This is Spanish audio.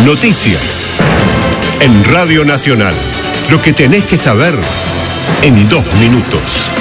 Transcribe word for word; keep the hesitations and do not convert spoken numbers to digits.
Noticias. En Radio Nacional. Lo que tenés que saber en dos minutos.